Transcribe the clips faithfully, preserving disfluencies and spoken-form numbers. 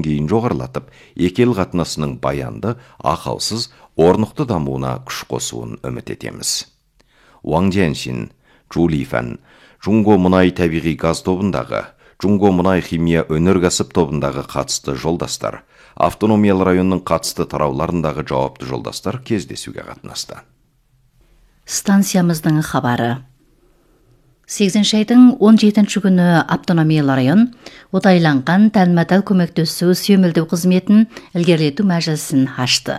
деңгейін жоғарылатып, екі ел қатынасының баянды, ақаусыз, орнықты дамуына күш қосуын үміт етеміз. Уаң Jianxin, Zhu Lifan, Жунго мұнай табиғи газ тобындағы, Жунго мұнай химия өнеркәсіп тобындағы қатысты жолдастар, автономиялы районның қатысты тарауларындағы жауапты жолдастар кездесуге қатынасты. Станциямыздың хабары. сегізінші айдың он жетінші күні автономиялы район отайланған тәлмәтәл көмектесу сүйемелдеу қызметін ілгерілету мәжілісін ашты.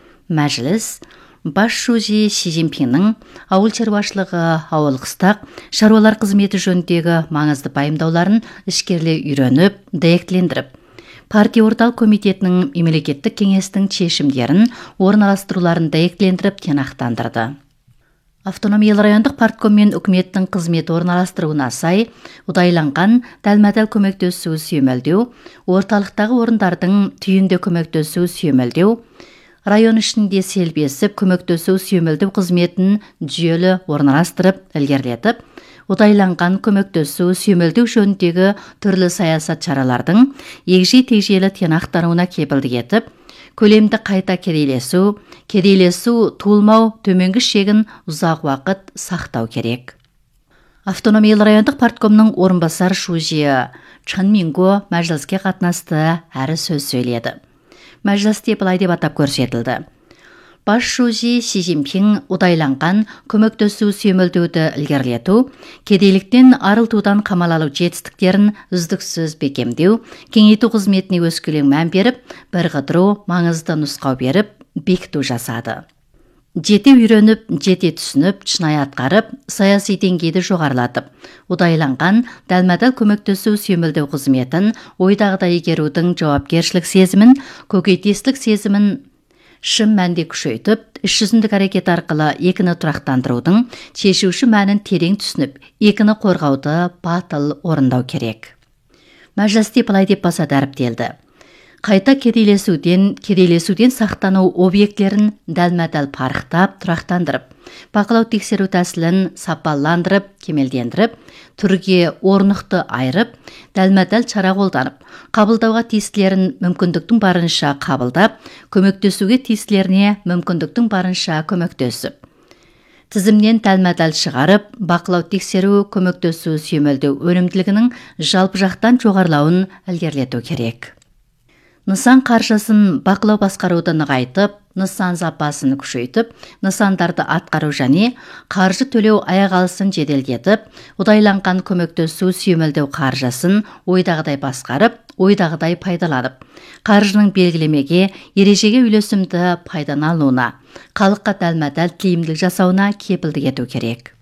Мәжіліс Бас шужи Си Цзиньпиннің ауыл шаруашылығы, ауыл қыстақ, шаруалар қызметі жөніндегі маңызды пайымдауларын ішкерле үйреніп, дәйектілендіріп, партия орталық комитетінің мемлекеттік кеңестің шешімдерін орналастыруларын дәйектілендіріп тиянақтандырды. Автономиялы райондық партком мен үкіметтің қызметі орналастыруына сай, ұдайланған дәлмәдәл көмектесу сүйемелдеу, орталықтағы орындардың түйінде көмектесу сүйемелдеу, район ішінде селбесіп көмектесу сүйемелдеу қызметін жүйелі орналастырып, ілгерілетіп, ұдайланған көмектесу сүйемелдеу жөніндегі түрлі саясат шаралардың егжей-тегжейлі тиянақтануына кепілдік етіп, көлемді қайта кедейлесу, кедейлесу туылмау төменгі шегін ұзақ уақыт сақтау керек. Автономиялы райондық парткомның орынбасар шужи Чан Минго мәжіліске қатынасты әрі сөз сөйледі. Мәжілісте былай деп атап көрсетілді. Бас шужи Си Цзиньпин ұдайланған көмектесу сүйемелдеуді ілгерілету, кедейліктен арылтудан қамал алу жетістіктерін үздіксіз бекемдеу, кеңейту қызметіне өскелең мән беріп, бір қыдыру, маңызды нұсқау беріп, бекіту жасады. Жете үйреніп, жете түсініп, шынайы атқарып, саяси деңгейді жоғарылатып, ұдайланған дәлмәдәл көмектесу сүйемелдеу қызметін ойдағыдай игерудің жауапкершілік сезімін, көкейтестік сезімін шын мәнде күшейтіп, іс жүзіндік әрекет арқылы екіні тұрақтандырудың шешуші мәнін терең түсініп, екіні қорғауды батыл орындау керек. Мәжілісте былай деп баса дәріптелді. Қайта кедейлесуден, кедейлесуден сақтану объектлерін дәлмәдәл парықтап, тұрақтандырып, бақылау тексеру тәсілін сапаландырып, кемелдендіріп, түрге орнықты айырып, дәлмәдәл шара қолданып, қабылдауға тиістілерін мүмкіндіктің барынша қабылдап, көмектесуге тиістілеріне мүмкіндіктің барынша көмектесіп. Тізімнен дәлмәдәл шығарып, бақылау тексеру, көмектесу сүйемелдеу өнімділігінің жалпы жақтан жоғарылауын ілгерілету керек. Нысан қаржысын бақылау басқаруды нығайтып, нысан запасын күшейтіп, нысандарды атқару және қаржы төлеу аяқ алысын жеделдетіп, ұдайланған көмектесу сүйемелдеу қаржысын ойдағыдай басқарып, ойдағыдай пайдаланып, қаржының белгілемеге, ережеге үйлесімді пайдалануына, халыққа дәлмәдәл тиімділік жасауына кепілдік ету керек.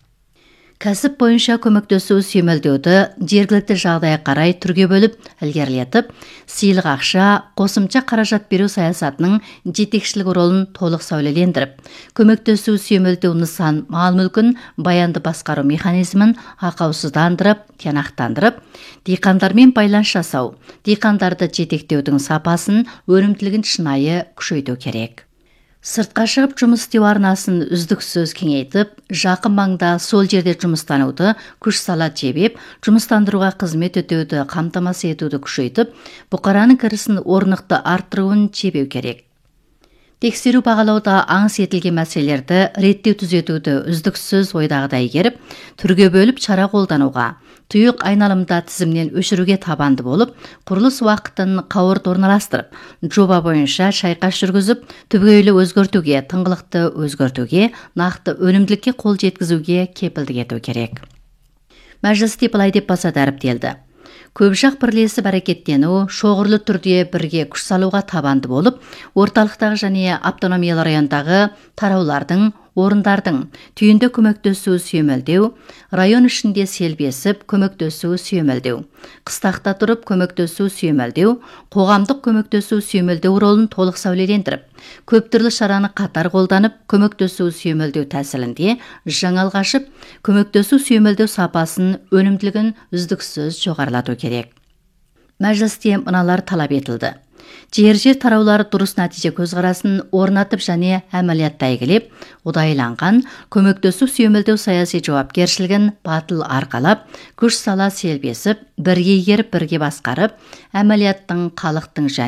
Кәсіп бойынша көмектесу сүйемелдеуді жергілікті жағдайға қарай түрге бөліп, ілгерілетіп, сыйлық ақша, қосымша қаражат беру саясатының жетекшілік ролын толық сәулелендіріп, көмектесу сүйемелдеу нысан мал-мүлкін баянды басқару механизмін ақаусыздандырып, тиянақтандырып, диқандармен байланыс жасау, диқандарды жетектеудің сапасын, өнімділігін шынайы күшейту керек. Сыртқа шығып жұмыс істеу арнасын үздіксіз кеңейтіп, жақын маңда сол жерде жұмыстануды күш сала жебеп, жұмыстандыруға қызмет өтеуді қамтамасыз етуді күшейтіп, бұқараның кірісін орнықты арттыруын жебеу керек. Тексеру бағалауда аңыс етілген мәселелерді реттеу түзетуді үздіксіз ойдағыдай игеріп, түрге бөліп шара қолдануға, тұйық айналымда тізімнен өшіруге табанды болып, құрылыс уақытын қауырт орналастырып, жоба бойынша шайқас жүргізіп, түбегейлі өзгертуге, тыңғылықты өзгертуге, нақты өнімділікке қол жеткізуге кепілдік ету керек. Мәжілісте былай деп баса дәріптелді. Көпжақ бірлесіп әрекеттену, шоғырлы түрде бірге күш салуға табанды болып, орталықтағы және автономиялы райондағы тараулардың, орындардың түйінді көмектесу сүйемелдеу, район ішінде селбесіп көмектесу сүйемелдеу, қыстақта тұрып көмектесу сүйемелдеу, қоғамдық көмектесу сүйемелдеу ролын толық сәулелендіріп, көп түрлі шараны қатар қолданып, көмектесу сүйемелдеу тәсілінде жаңалық ашып, көмектесу сүйемелдеу сапасын, өнімділігін үздіксіз жоғарылату керек. Мәжілісте мыналар талап етілді. Жер-жер тараулары дұрыс нәтиже көзқарасын орнатып және әмәлиятта игілеп, ұдайланған көмектесу сүйемелдеу саяси жауапкершілігін батыл арқалап, күш сала селбесіп, бірге игеріп, бірге басқарып, әмәлияттың, халықтың және